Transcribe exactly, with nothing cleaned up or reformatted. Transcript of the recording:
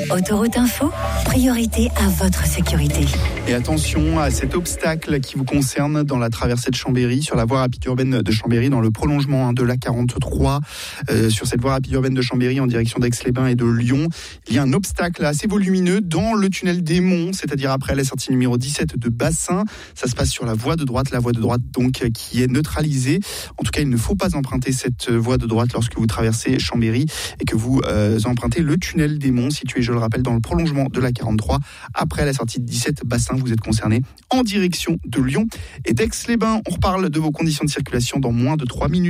Autoroute Info, priorité à votre sécurité. Et attention à cet obstacle qui vous concerne dans la traversée de Chambéry, sur la voie rapide urbaine de Chambéry, dans le prolongement de l'A quarante-trois. Euh, sur cette voie rapide urbaine de Chambéry en direction d'Aix-les-Bains et de Lyon, il y a un obstacle assez volumineux dans le tunnel des Monts, c'est-à-dire après la sortie numéro dix-sept de Bassin. Ça se passe sur la voie de droite, la voie de droite donc qui est neutralisée. En tout cas, il ne faut pas emprunter cette voie de droite lorsque vous traversez Chambéry et que vous euh, empruntez le tunnel des Monts, situé, je le rappelle, dans le prolongement de l'A quarante-trois. Après la sortie de dix-sept Bassin, vous êtes concerné en direction de Lyon et d'Aix-les-Bains. On reparle de vos conditions de circulation dans moins de trois minutes.